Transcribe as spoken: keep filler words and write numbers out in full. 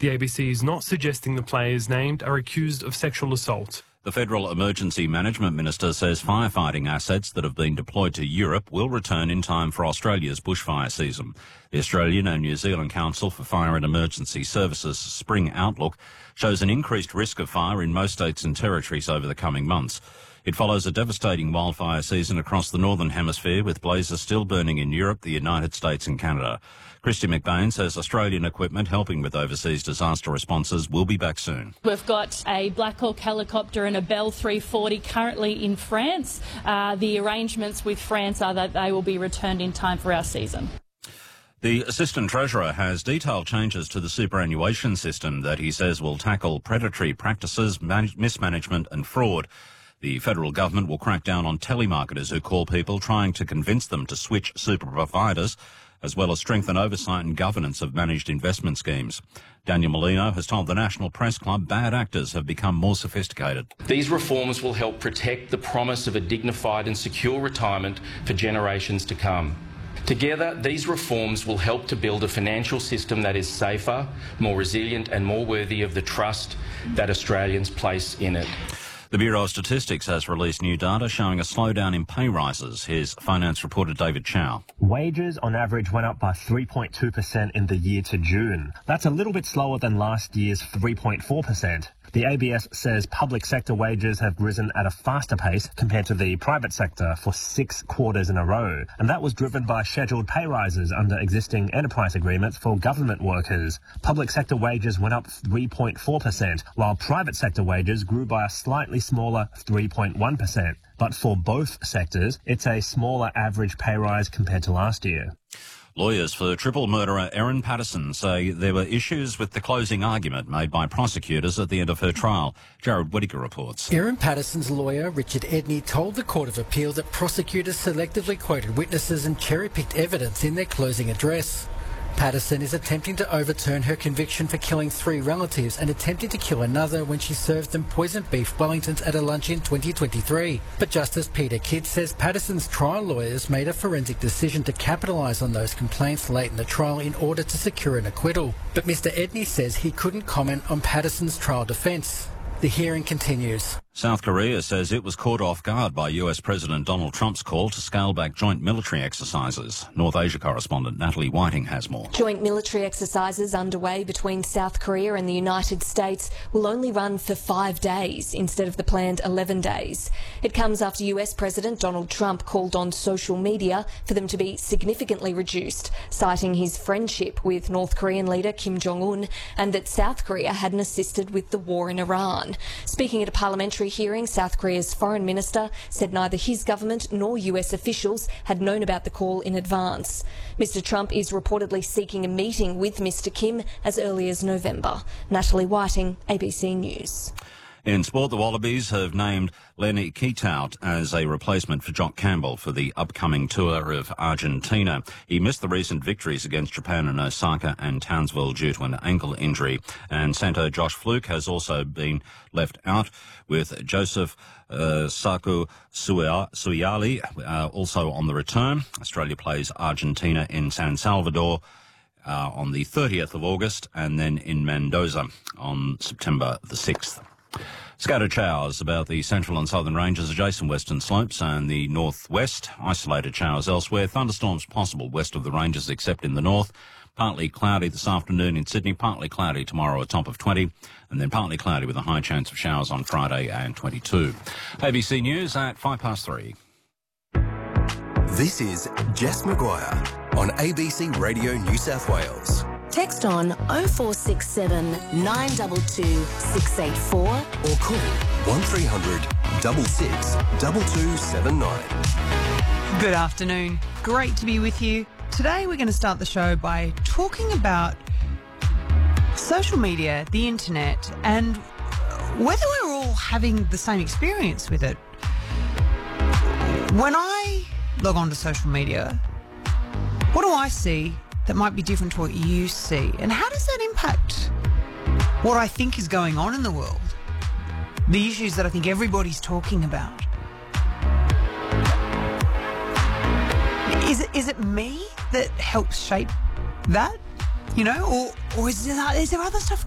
The A B C is not suggesting the players named are accused of sexual assault. The Federal Emergency Management Minister says firefighting assets that have been deployed to Europe will return in time for Australia's bushfire season. The Australian and New Zealand Council for Fire and Emergency Services Spring Outlook shows an increased risk of fire in most states and territories over the coming months. It follows a devastating wildfire season across the Northern Hemisphere, with blazes still burning in Europe, the United States and Canada. Christy McBain says Australian equipment helping with overseas disaster responses will be back soon. We've got a Black Hawk helicopter and a Bell three forty currently in France. Uh, the arrangements with France are that they will be returned in time for our season. The Assistant Treasurer has detailed changes to the superannuation system that he says will tackle predatory practices, manage- mismanagement and fraud. The federal government will crack down on telemarketers who call people trying to convince them to switch super providers, as well as strengthen oversight and governance of managed investment schemes. Daniel Molino has told the National Press Club bad actors have become more sophisticated. These reforms will help protect the promise of a dignified and secure retirement for generations to come. Together, these reforms will help to build a financial system that is safer, more resilient and more worthy of the trust that Australians place in it. The Bureau of Statistics has released new data showing a slowdown in pay rises. Here's finance reporter David Chow. Wages on average went up by three point two percent in the year to June. That's a little bit slower than last year's three point four percent. The A B S says public sector wages have risen at a faster pace compared to the private sector for six quarters in a row. And that was driven by scheduled pay rises under existing enterprise agreements for government workers. Public sector wages went up three point four percent, while private sector wages grew by a slightly smaller three point one percent. But for both sectors, it's a smaller average pay rise compared to last year. Lawyers for triple murderer Erin Patterson say there were issues with the closing argument made by prosecutors at the end of her trial. Jared Whittaker reports. Erin Patterson's lawyer, Richard Edney, told the Court of Appeal that prosecutors selectively quoted witnesses and cherry-picked evidence in their closing address. Patterson is attempting to overturn her conviction for killing three relatives and attempting to kill another when she served them poisoned beef Wellingtons at a lunch in twenty twenty-three. But Justice Peter Kidd says Patterson's trial lawyers made a forensic decision to capitalise on those complaints late in the trial in order to secure an acquittal. But Mr Edney says he couldn't comment on Patterson's trial defence. The hearing continues. South Korea says it was caught off guard by U S President Donald Trump's call to scale back joint military exercises. North Asia correspondent Natalie Whiting has more. Joint military exercises underway between South Korea and the United States will only run for five days instead of the planned eleven days. It comes after U S President Donald Trump called on social media for them to be significantly reduced, citing his friendship with North Korean leader Kim Jong-un and that South Korea hadn't assisted with the war in Iran. Speaking at a parliamentary hearing, South Korea's foreign minister said neither his government nor U S officials had known about the call in advance. Mister Trump is reportedly seeking a meeting with Mister Kim as early as November. Natalie Whiting, A B C News. In sport, the Wallabies have named Lenny Keytout as a replacement for Jock Campbell for the upcoming tour of Argentina. He missed the recent victories against Japan in Osaka and Townsville due to an ankle injury. And centre Josh Fluke has also been left out, with Joseph uh, Saku Suyali uh, also on the return. Australia plays Argentina in San Salvador uh, on the thirtieth of August and then in Mendoza on September the sixth. Scattered showers about the central and southern ranges, adjacent western slopes and the northwest. Isolated showers elsewhere. Thunderstorms possible west of the ranges except in the north. Partly cloudy this afternoon in Sydney, partly cloudy tomorrow, a top of twenty, and then partly cloudy with a high chance of showers on Friday and twenty-two. A B C News at five past three. This is Jess Maguire on A B C Radio New South Wales. Text on oh four six seven, nine two two, six eight four or call one three hundred, six six, two two seven nine. Good afternoon. Great to be with you. Today we're going to start the show by talking about social media, the internet, and whether we're all having the same experience with it. When I log on to social media, what do I see that might be different to what you see? And how does that impact what I think is going on in the world? The issues that I think everybody's talking about. Is it, is it me that helps shape that? You know, or, or is, there, is there other stuff